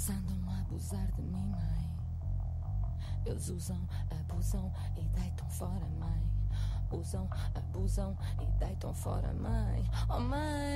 andam a abusar de mim, mãe. Eles usam, abusam e deitam fora, mãe. Usam, abusam e deitam fora, mãe. Oh, mãe.